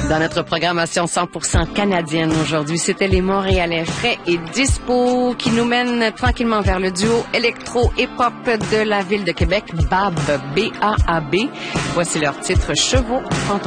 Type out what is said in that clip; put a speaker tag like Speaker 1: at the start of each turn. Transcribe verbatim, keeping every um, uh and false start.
Speaker 1: Dans notre programmation cent pour cent canadienne aujourd'hui, c'était les Montréalais Frais et Dispo qui nous mènent tranquillement vers le duo électro-hip-hop de la ville de Québec, B A B, B A A B. Voici leur titre Chevaux Fantômes.